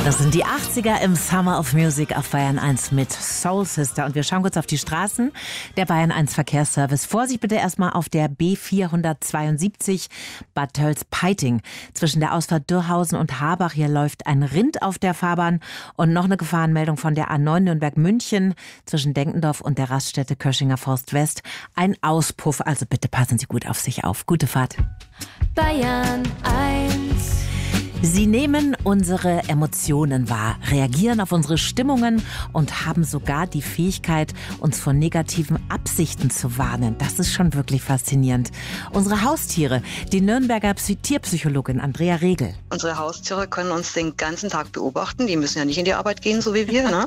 Das sind die 80er im Summer of Music auf Bayern 1 mit Soul Sister. Und wir schauen kurz auf die Straßen. Der Bayern 1 Verkehrsservice. Vorsicht bitte erstmal auf der B472 Bad Tölz-Peiting. Zwischen der Ausfahrt Dürrhausen und Harbach. Hier läuft ein Rind auf der Fahrbahn. Und noch eine Gefahrenmeldung von der A9 Nürnberg-München. Zwischen Denkendorf und der Raststätte Köschinger Forst West. Ein Auspuff. Also bitte passen Sie gut auf sich auf. Gute Fahrt. Bayern 1. Sie nehmen unsere Emotionen wahr, reagieren auf unsere Stimmungen und haben sogar die Fähigkeit, uns vor negativen Absichten zu warnen. Das ist schon wirklich faszinierend. Unsere Haustiere, die Nürnberger Tierpsychologin Andrea Regel. Unsere Haustiere können uns den ganzen Tag beobachten. Die müssen ja nicht in die Arbeit gehen, so wie wir. Ne?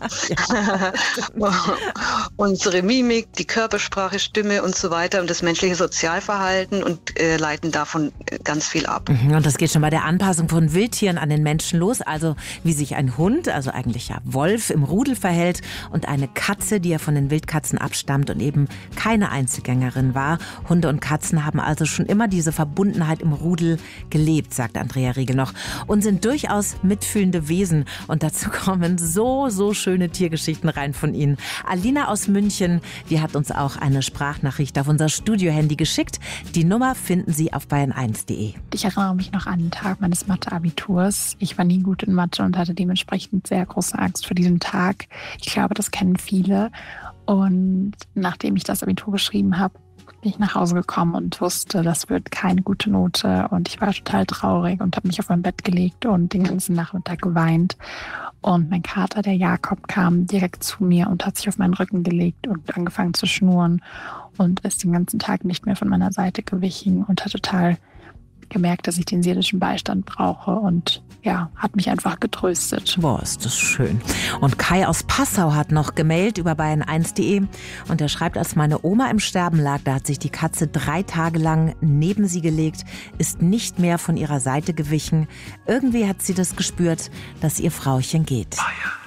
Unsere Mimik, die Körpersprache, Stimme und so weiter und das menschliche Sozialverhalten und leiten davon ganz viel ab. Und das geht schon bei der Anpassung von Wildtieren an den Menschen los, also wie sich ein Hund, also eigentlich ja Wolf, im Rudel verhält und eine Katze, die ja von den Wildkatzen abstammt und eben keine Einzelgängerin war. Hunde und Katzen haben also schon immer diese Verbundenheit im Rudel gelebt, sagt Andrea Regel noch, und sind durchaus mitfühlende Wesen. Und dazu kommen so schöne Tiergeschichten rein von ihnen. Alina aus München, die hat uns auch eine Sprachnachricht auf unser Studio-Handy geschickt. Die Nummer finden Sie auf bayern1.de. Ich erinnere mich noch an den Tag meines Mathe-Abiturs. Ich war nie gut in Mathe und hatte dementsprechend sehr große Angst vor diesem Tag. Ich glaube, das kennen viele. Und nachdem ich das Abitur geschrieben habe, bin ich nach Hause gekommen und wusste, das wird keine gute Note. Und ich war total traurig und habe mich auf mein Bett gelegt und den ganzen Nachmittag geweint. Und mein Kater, der Jakob, kam direkt zu mir und hat sich auf meinen Rücken gelegt und angefangen zu schnurren und ist den ganzen Tag nicht mehr von meiner Seite gewichen und hat total gemerkt, dass ich den seelischen Beistand brauche und ja, hat mich einfach getröstet. Boah, ist das schön. Und Kai aus Passau hat noch gemailt über bayern1.de und er schreibt, als meine Oma im Sterben lag, da hat sich die Katze 3 Tage lang neben sie gelegt, ist nicht mehr von ihrer Seite gewichen. Irgendwie hat sie das gespürt, dass ihr Frauchen geht. Bayern.